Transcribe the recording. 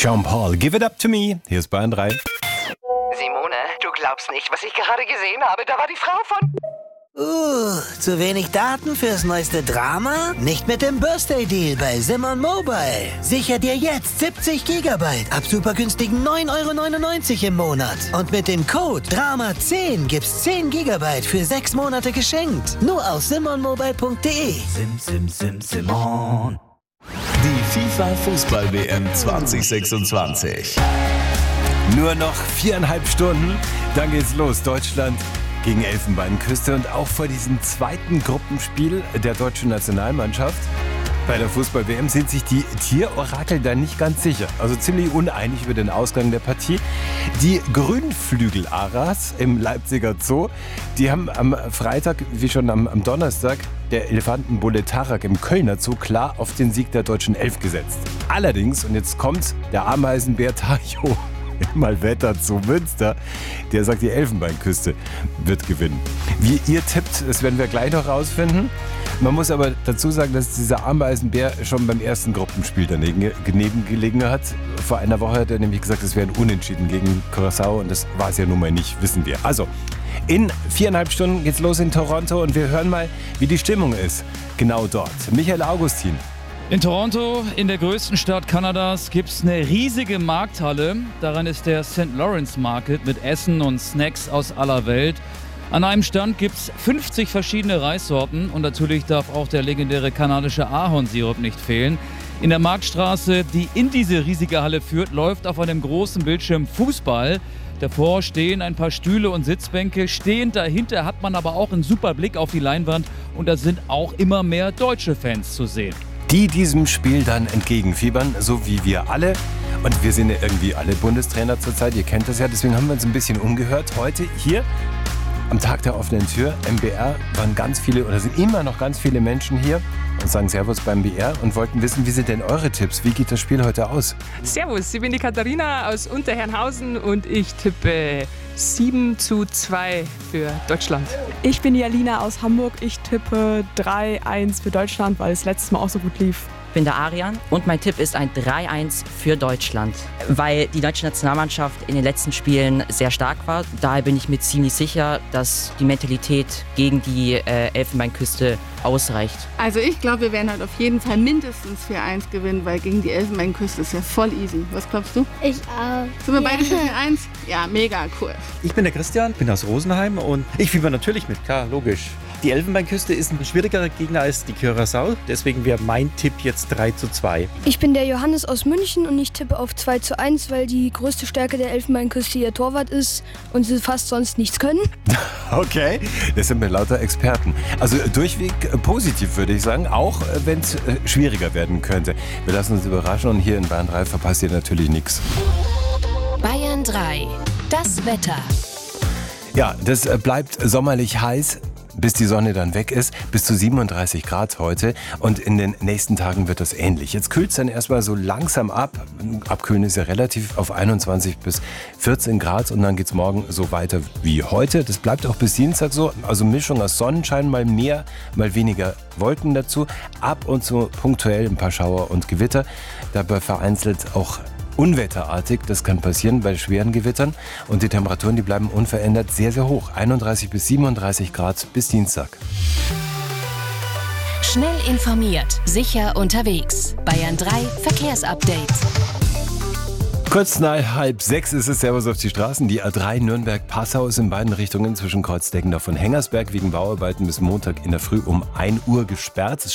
Sean Paul, Give It Up To Me. Hier ist Bayern 3. Simone, du glaubst nicht, was ich gerade gesehen habe. Da war die Frau von... Zu wenig Daten fürs neueste Drama? Nicht mit dem Birthday-Deal bei Simon Mobile. Sicher dir jetzt 70 GB ab super günstigen 9,99 € im Monat. Und mit dem Code DRAMA10 gibt's 10 GB für 6 Monate geschenkt. Nur auf simonmobile.de. Simon. Die FIFA-Fußball-WM 2026. Nur noch 4,5 Stunden, dann geht's los. Deutschland gegen Elfenbeinküste und auch vor diesem zweiten Gruppenspiel der deutschen Nationalmannschaft bei der Fußball-WM sind sich die Tierorakel da nicht ganz sicher. Also ziemlich uneinig über den Ausgang der Partie. Die Grünflügel-Aras im Leipziger Zoo, die haben am Freitag, wie schon am Donnerstag, der Elefantenbulle Tarak im Kölner Zoo klar auf den Sieg der deutschen Elf gesetzt. Allerdings, und jetzt kommt der Ameisenbär Tajo im Allwetter zu Münster, der sagt, die Elfenbeinküste wird gewinnen. Wie ihr tippt, das werden wir gleich noch rausfinden. Man muss aber dazu sagen, dass dieser Ameisenbär schon beim ersten Gruppenspiel daneben gelegen hat. Vor einer Woche hat er nämlich gesagt, es wäre ein Unentschieden gegen Curaçao und das war es ja nun mal nicht, wissen wir. Also, in 4,5 Stunden geht's los in Toronto und wir hören mal, wie die Stimmung ist genau dort. Michael Augustin. In Toronto, in der größten Stadt Kanadas, gibt es eine riesige Markthalle. Daran ist der St. Lawrence Market mit Essen und Snacks aus aller Welt. An einem Stand gibt es 50 verschiedene Reissorten und natürlich darf auch der legendäre kanadische Ahornsirup nicht fehlen. In der Marktstraße, die in diese riesige Halle führt, läuft auf einem großen Bildschirm Fußball. Davor stehen ein paar Stühle und Sitzbänke. Stehend dahinter hat man aber auch einen super Blick auf die Leinwand und da sind auch immer mehr deutsche Fans zu sehen, Die diesem Spiel dann entgegenfiebern, so wie wir alle. Und wir sind ja irgendwie alle Bundestrainer zurzeit, ihr kennt das ja, deswegen haben wir uns ein bisschen umgehört. Heute hier am Tag der offenen Tür, MBR, waren ganz viele oder sind immer noch ganz viele Menschen hier und sagen Servus beim BR und wollten wissen, wie sind denn eure Tipps? Wie geht das Spiel heute aus? Servus, ich bin die Katharina aus Unterherrenhausen und ich tippe 7:2 für Deutschland. Ich bin die Alina aus Hamburg. Ich tippe 3-1 für Deutschland, weil es letztes Mal auch so gut lief. Ich bin der Arian und mein Tipp ist ein 3-1 für Deutschland, weil die deutsche Nationalmannschaft in den letzten Spielen sehr stark war. Daher bin ich mir ziemlich sicher, dass die Mentalität gegen die Elfenbeinküste ausreicht. Also ich glaube, wir werden halt auf jeden Fall mindestens 4-1 gewinnen, weil gegen die Elfenbeinküste ist ja voll easy. Was glaubst du? Ich auch. Sind wir beide für 4-1? Ja, mega cool. Ich bin der Christian, bin aus Rosenheim und ich fieber natürlich mit, klar, logisch. Die Elfenbeinküste ist ein schwierigerer Gegner als die Curaçao, deswegen wäre mein Tipp jetzt 3:2. Ich bin der Johannes aus München und ich tippe auf 2:1, weil die größte Stärke der Elfenbeinküste ihr Torwart ist und sie fast sonst nichts können. Okay, das sind mir lauter Experten. Also durchweg positiv, würde ich sagen, auch wenn es schwieriger werden könnte. Wir lassen uns überraschen und hier in Bayern 3 verpasst ihr natürlich nichts. Bayern 3, das Wetter. Ja, das bleibt sommerlich heiß, bis die Sonne dann weg ist, bis zu 37 Grad heute und in den nächsten Tagen wird das ähnlich. Jetzt kühlt es dann erstmal so langsam ab, abkühlen ist ja relativ, auf 21 bis 14 Grad und dann geht es morgen so weiter wie heute. Das bleibt auch bis Dienstag so, also Mischung aus Sonnenschein, mal mehr, mal weniger Wolken dazu, ab und zu punktuell ein paar Schauer und Gewitter, dabei vereinzelt auch unwetterartig, das kann passieren bei schweren Gewittern und die Temperaturen, die bleiben unverändert sehr, sehr hoch. 31 bis 37 Grad bis Dienstag. Schnell informiert, sicher unterwegs. Bayern 3 Verkehrsupdate. Kurz nach 5:30 ist es, Servus auf die Straßen. Die A3 Nürnberg-Passau ist in beiden Richtungen zwischen Kreuzdeckendorf und Hengersberg wegen Bauarbeiten bis Montag in der Früh um 1 Uhr gesperrt.